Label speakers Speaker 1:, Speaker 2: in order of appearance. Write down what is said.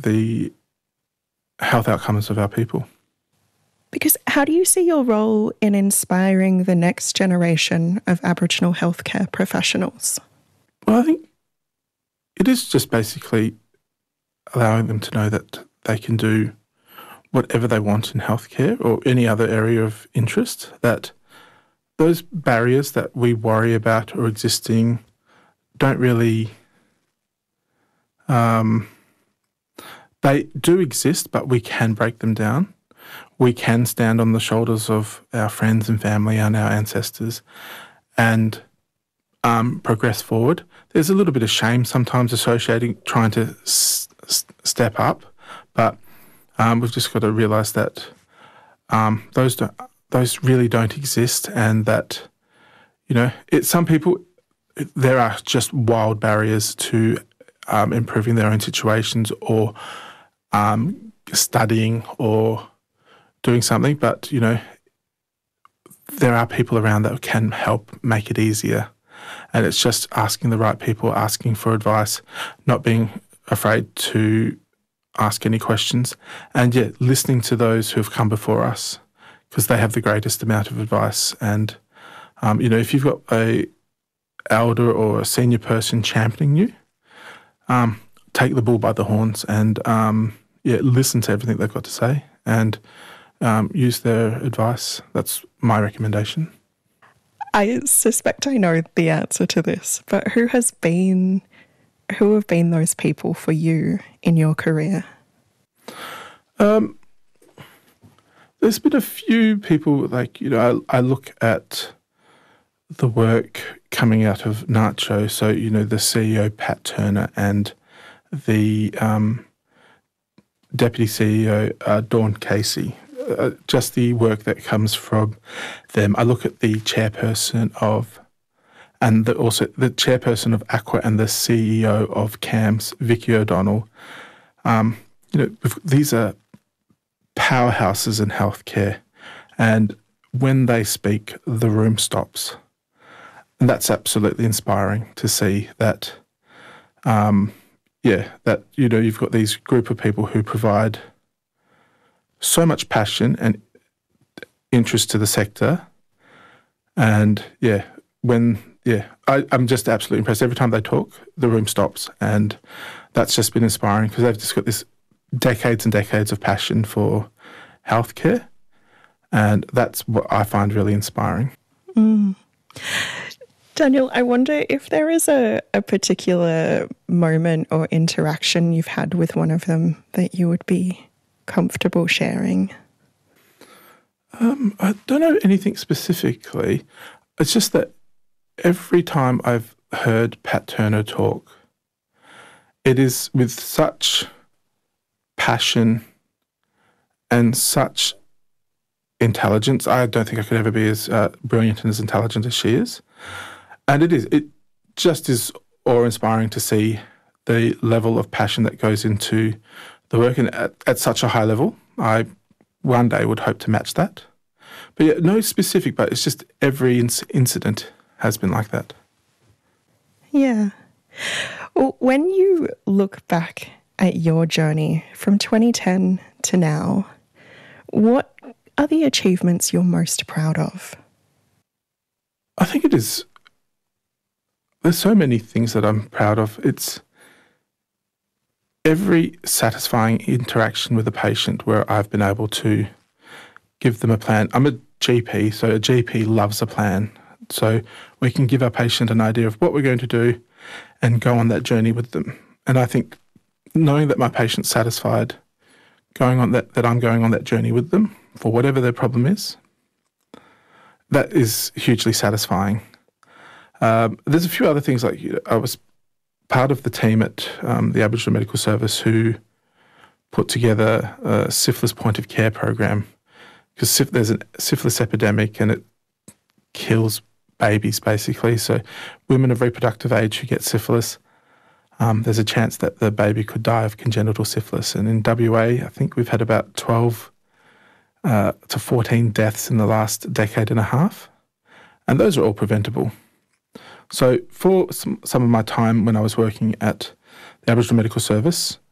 Speaker 1: the health outcomes of our people.
Speaker 2: Because how do you see your role in inspiring the next generation of Aboriginal healthcare professionals?
Speaker 1: Well, I think it is just basically allowing them to know that they can do whatever they want in healthcare or any other area of interest, that those barriers that we worry about or existing don't really, they do exist, but we can break them down. We can stand on the shoulders of our friends and family and our ancestors and progress forward. There's a little bit of shame sometimes associating trying to step up, but we've just got to realise that those really don't exist, and that, you know, some people, there are just wild barriers to improving their own situations or studying or doing something, but, you know, there are people around that can help make it easier. And it's just asking the right people, asking for advice, not being afraid to ask any questions, and yet listening to those who have come before us, because they have the greatest amount of advice. And, you know, if you've got a elder or a senior person championing you, take the bull by the horns and, listen to everything they've got to say and use their advice. That's my recommendation.
Speaker 2: I suspect I know the answer to this, but who have been those people for you in your career?
Speaker 1: There's been a few people, like, you know, I look at the work coming out of NACCHO, so, you know, the CEO, Pat Turner, and the Deputy CEO, Dawn Casey, just the work that comes from them. I look at the chairperson of, and also the chairperson of ACQA and the CEO of CAMS, Vicky O'Donnell. You know, these are powerhouses in healthcare, and when they speak, the room stops. And that's absolutely inspiring to see that, that, you know, you've got these group of people who provide so much passion and interest to the sector. And, I'm just absolutely impressed. Every time they talk, the room stops. And that's just been inspiring, because they've just got this decades and decades of passion for healthcare. And that's what I find really inspiring.
Speaker 2: Daniel, I wonder if there is a particular moment or interaction you've had with one of them that you would be comfortable sharing.
Speaker 1: I don't know anything specifically. It's just that every time I've heard Pat Turner talk, it is with such passion and such intelligence. I don't think I could ever be as brilliant and as intelligent as she is. And it just is awe-inspiring to see the level of passion that goes into the work, and at such a high level. I one day would hope to match that. But yeah, no specific, but it's just every incident has been like that.
Speaker 2: Yeah. Well, when you look back at your journey from 2010 to now, what are the achievements you're most proud of?
Speaker 1: I think there's so many things that I'm proud of. It's every satisfying interaction with a patient where I've been able to give them a plan. I'm a GP, so a GP loves a plan. So we can give our patient an idea of what we're going to do and go on that journey with them. And I think knowing that my patient's satisfied, going on that I'm going on that journey with them for whatever their problem is, that is hugely satisfying. There's a few other things, like I was part of the team at the Aboriginal Medical Service who put together a syphilis point of care program, because there's a syphilis epidemic and it kills babies basically. So women of reproductive age who get syphilis, there's a chance that the baby could die of congenital syphilis. And in WA, I think we've had about 12 to 14 deaths in the last decade and a half. And those are all preventable. So for some of my time when I was working at the Aboriginal Medical Service,